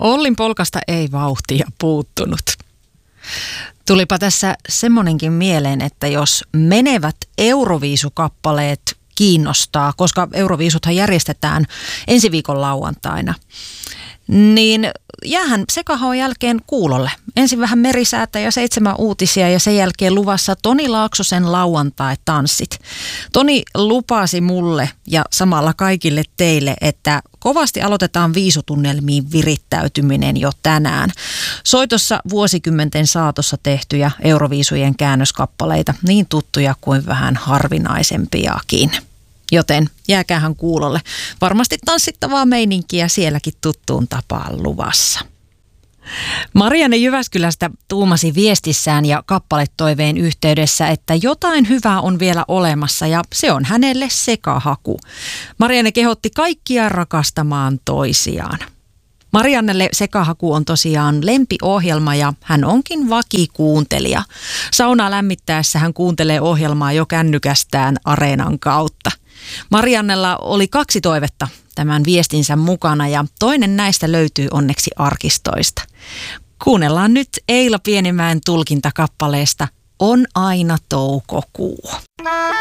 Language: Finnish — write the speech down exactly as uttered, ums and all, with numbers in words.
Ollin polkasta ei vauhtia puuttunut. Tulipa tässä semmonenkin mieleen, että jos menevät Euroviisukappaleet kiinnostaa, koska Euroviisuthan järjestetään ensi viikon lauantaina, niin jäähän sekahaon jälkeen kuulolle. Ensin vähän merisäätä ja seitsemän uutisia ja sen jälkeen luvassa Toni Laaksosen lauantai-tanssit. Toni lupasi mulle ja samalla kaikille teille, että kovasti aloitetaan viisutunnelmiin virittäytyminen jo tänään. Soitossa vuosikymmenten saatossa tehtyjä Euroviisujen käännöskappaleita, niin tuttuja kuin vähän harvinaisempiakin. Joten jääkäähän kuulolle. Varmasti tanssittavaa meininkiä sielläkin tuttuun tapaan luvassa. Marianne Jyväskylästä tuumasi viestissään ja kappaletoiveen yhteydessä, että jotain hyvää on vielä olemassa ja se on hänelle sekahaku. Marianne kehotti kaikkia rakastamaan toisiaan. Mariannelle sekahaku on tosiaan lempiohjelma ja hän onkin vakikuuntelija. Saunaa lämmittäessä hän kuuntelee ohjelmaa jo kännykästään Areenan kautta. Mariannella oli kaksi toivetta tämän viestinsä mukana ja toinen näistä löytyy onneksi arkistoista. Kuunnellaan nyt Eila Pienimäen tulkintakappaleesta On aina toukokuu.